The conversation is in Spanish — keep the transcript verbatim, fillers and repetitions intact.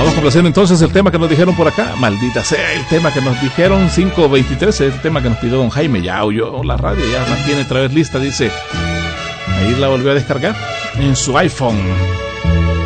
Vamos a complacer entonces el tema que nos dijeron por acá. Maldita sea, el tema que nos dijeron cinco veintitrés, el tema que nos pidió don Jaime. Ya oyó la radio, ya la tiene otra vez lista, dice. Ahí la volvió a descargar en su iPhone.